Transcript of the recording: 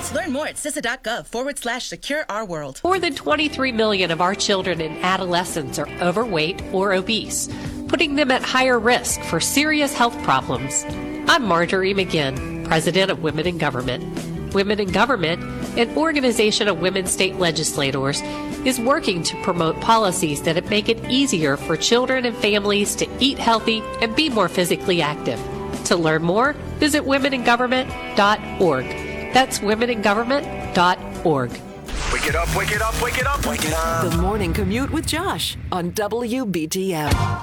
Learn more at CISA.gov/secure our world. More than 23 million of our children and adolescents are overweight or obese, putting them at higher risk for serious health problems. I'm Marjorie McGinn, President of Women in Government. Women in Government, an organization of women state legislators, is working to promote policies that make it easier for children and families to eat healthy and be more physically active. To learn more, visit womeningovernment.org. That's womeningovernment.org. Wake it up, wake it up, wake it up, wake it up. The Morning Commute with Josh on WBTM.